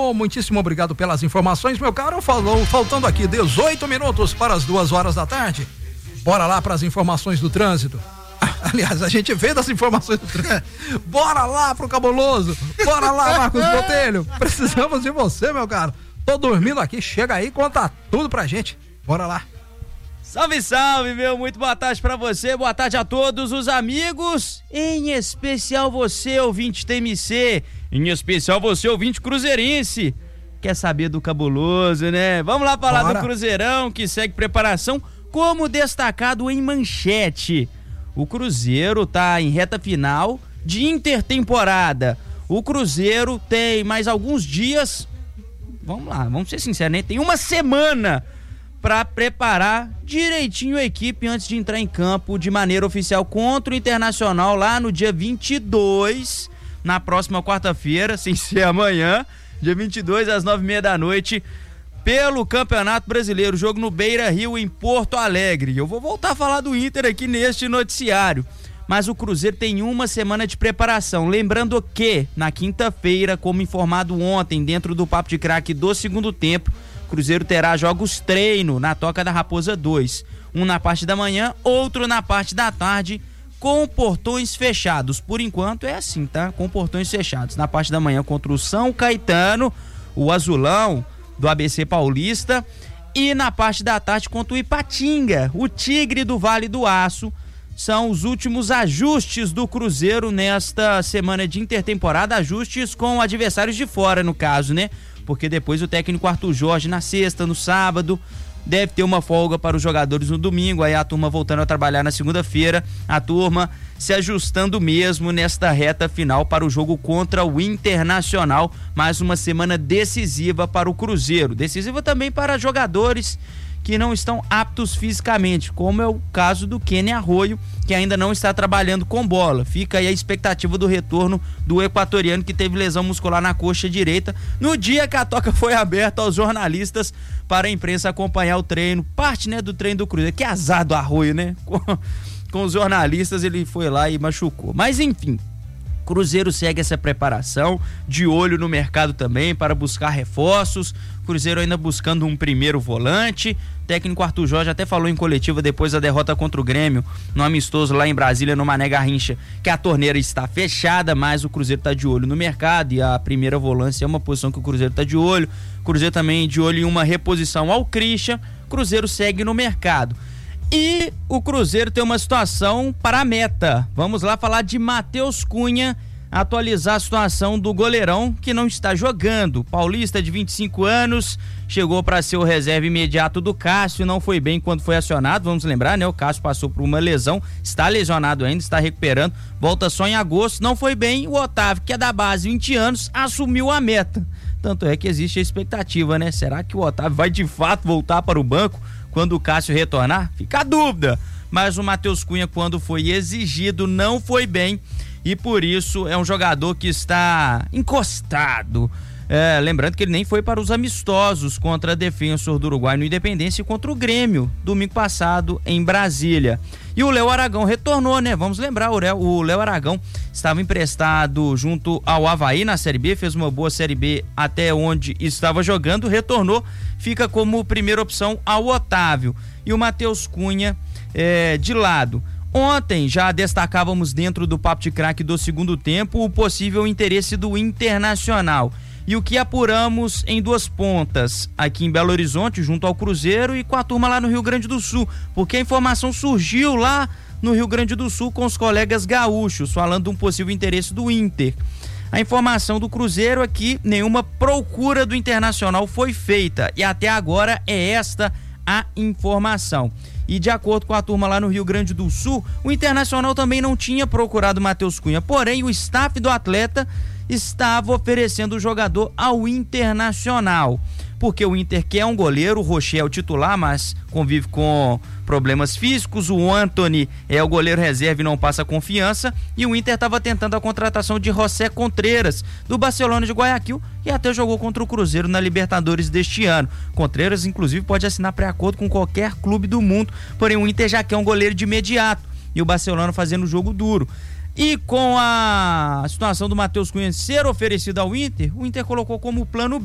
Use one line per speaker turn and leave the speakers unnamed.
Oh, muitíssimo obrigado pelas informações, meu caro. Faltando aqui 18 minutos para as 2 horas da tarde. Bora lá para as informações do trânsito. Aliás, a gente veio das informações do trânsito. Bora lá pro Cabuloso. Bora lá, Marcos Botelho. Precisamos de você, meu caro. Tô dormindo aqui, chega aí, conta tudo pra gente. Bora lá.
Salve, salve, meu. Muito boa tarde pra você, boa tarde a todos os amigos, em especial você, ouvinte TMC, em especial você, ouvinte cruzeirense. Quer saber do Cabuloso, né? Vamos lá falar do Cruzeirão, que segue preparação, como destacado em manchete. O Cruzeiro tá em reta final de intertemporada. O Cruzeiro tem mais alguns dias, vamos lá, vamos ser sinceros, né? Tem uma semana para preparar direitinho a equipe antes de entrar em campo de maneira oficial contra o Internacional lá no dia 22, na próxima quarta-feira, sem ser amanhã, dia 22 às 9h30 da noite, pelo Campeonato Brasileiro, jogo no Beira-Rio em Porto Alegre. Eu vou voltar a falar do Inter aqui neste noticiário, mas o Cruzeiro tem uma semana de preparação, lembrando que na quinta-feira, como informado ontem dentro do Papo de Craque do segundo tempo, o Cruzeiro terá jogos treino na Toca da Raposa 2, um na parte da manhã, outro na parte da tarde, com portões fechados. Por enquanto é assim, tá? Com portões fechados. Na parte da manhã contra o São Caetano, o Azulão do ABC Paulista, e na parte da tarde contra o Ipatinga, o Tigre do Vale do Aço. São os últimos ajustes do Cruzeiro nesta semana de intertemporada, ajustes com adversários de fora, no caso, né? Porque depois o técnico Arthur Jorge na sexta, no sábado, deve ter uma folga para os jogadores no domingo, aí a turma voltando a trabalhar na segunda-feira, a turma se ajustando mesmo nesta reta final para o jogo contra o Internacional, mais uma semana decisiva para o Cruzeiro, decisiva também para jogadores que não estão aptos fisicamente, como é o caso do Kenny Arroio, que ainda não está trabalhando com bola. Fica aí a expectativa do retorno do equatoriano, que teve lesão muscular na coxa direita, no dia que a toca foi aberta aos jornalistas para a imprensa acompanhar o treino, parte, né, do treino do Cruzeiro. Que azar do Arroio, né? Com os jornalistas ele foi lá e machucou. Mas enfim, Cruzeiro segue essa preparação, de olho no mercado também para buscar reforços. Cruzeiro ainda buscando um primeiro volante. O técnico Arthur Jorge até falou em coletiva depois da derrota contra o Grêmio, no amistoso lá em Brasília, no Mané Garrincha, que a torneira está fechada, mas o Cruzeiro está de olho no mercado e a primeira volância é uma posição que o Cruzeiro está de olho. O Cruzeiro também de olho em uma reposição ao Christian. O Cruzeiro segue no mercado. E o Cruzeiro tem uma situação para a meta. Vamos lá falar de Matheus Cunha, atualizar a situação do goleirão que não está jogando. Paulista de 25 anos, chegou para ser o reserva imediato do Cássio, não foi bem quando foi acionado, vamos lembrar, né? O Cássio passou por uma lesão, está lesionado ainda, está recuperando, volta só em agosto, não foi bem. O Otávio, que é da base, 20 anos, assumiu a meta. Tanto é que existe a expectativa, né? Será que o Otávio vai de fato voltar para o banco quando o Cássio retornar? Fica a dúvida. Mas o Matheus Cunha, quando foi exigido, não foi bem. E por isso é um jogador que está encostado. Lembrando que ele nem foi para os amistosos contra a Defensor do Uruguai no Independência e contra o Grêmio, domingo passado em Brasília. E o Léo Aragão retornou, né? Vamos lembrar, o Léo Aragão estava emprestado junto ao Avaí na Série B, fez uma boa Série B até onde estava jogando, retornou, fica como primeira opção ao Otávio. E o Matheus Cunha de lado. Ontem já destacávamos dentro do Papo de Craque do segundo tempo o possível interesse do Internacional. E o que apuramos em duas pontas, aqui em Belo Horizonte, junto ao Cruzeiro, e com a turma lá no Rio Grande do Sul, porque a informação surgiu lá no Rio Grande do Sul com os colegas gaúchos, falando de um possível interesse do Inter. A informação do Cruzeiro é que nenhuma procura do Internacional foi feita, e até agora é esta a informação. E de acordo com a turma lá no Rio Grande do Sul, o Internacional também não tinha procurado o Matheus Cunha, porém o staff do atleta estava oferecendo o jogador ao Internacional, porque o Inter quer um goleiro. O Rocher é o titular, mas convive com problemas físicos. O Antony é o goleiro reserva e não passa confiança, e o Inter estava tentando a contratação de José Contreras, do Barcelona de Guayaquil, e até jogou contra o Cruzeiro na Libertadores deste ano. Contreras, inclusive, pode assinar pré-acordo com qualquer clube do mundo, porém o Inter já quer um goleiro de imediato, e o Barcelona fazendo jogo duro. E com a situação do Matheus Cunha ser oferecido ao Inter, o Inter colocou como plano B